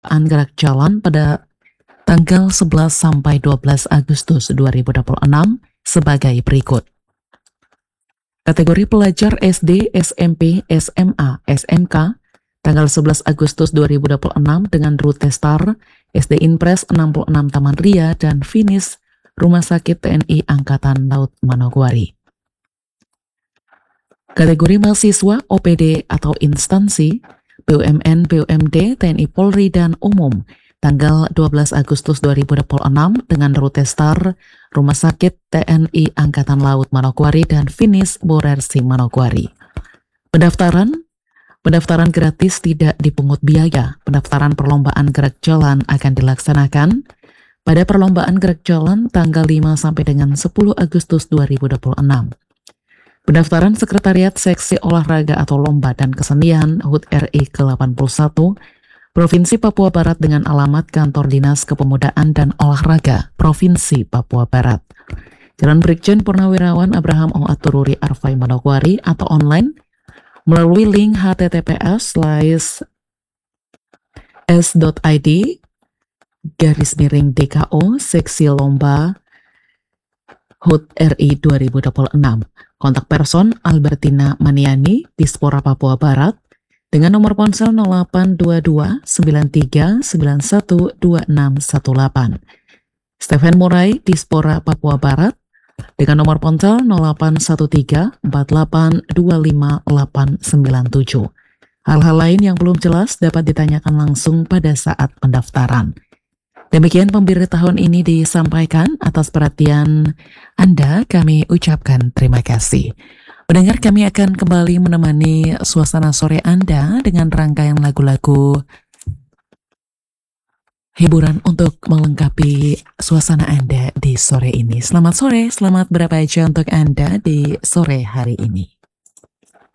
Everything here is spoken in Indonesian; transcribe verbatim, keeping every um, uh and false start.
gerak jalan pada tanggal sebelas sampai dua belas Agustus dua ribu dua puluh enam sebagai berikut. Kategori pelajar S D, S M P, S M A, S M K tanggal sebelas Agustus dua ribu dua puluh enam dengan rute start S D Inpres enam puluh enam Taman Ria dan finish Rumah Sakit T N I Angkatan Laut Manokwari. Kategori mahasiswa O P D atau instansi B U M N, B U M D, T N I Polri dan Umum tanggal dua belas Agustus dua ribu dua puluh enam dengan rute start Rumah Sakit T N I Angkatan Laut Manokwari dan finish Borersi Manokwari. Pendaftaran Pendaftaran gratis, tidak dipungut biaya. Pendaftaran perlombaan gerak jalan akan dilaksanakan pada perlombaan gerak jalan tanggal lima sampai dengan sepuluh Agustus dua ribu dua puluh enam. Pendaftaran Sekretariat Seksi Olahraga atau Lomba dan Kesenian H U T R I ke delapan puluh satu Provinsi Papua Barat dengan alamat Kantor Dinas Kepemudaan dan Olahraga Provinsi Papua Barat. Jalan Brigjen Purnawirawan Abraham O. Atururi Arfai Manokwari atau online melalui link h t t p s slash s dot i d garis miring D K O seksi lomba H U T R I dua ribu dua puluh enam. Kontak person Albertina Maniani, Dispora Papua Barat dengan nomor ponsel nol delapan dua dua sembilan tiga sembilan satu dua enam satu delapan. Stephen Murai, Dispora Papua Barat dengan nomor ponsel nol delapan satu tiga empat delapan dua lima delapan sembilan tujuh. Hal-hal lain yang belum jelas dapat ditanyakan langsung pada saat pendaftaran. Demikian pemberitahuan ini disampaikan. Atas perhatian Anda kami ucapkan terima kasih. Pendengar, kami akan kembali menemani suasana sore Anda dengan rangkaian lagu-lagu hiburan untuk melengkapi suasana Anda di sore ini. Selamat sore, selamat berbahagia untuk Anda di sore hari ini.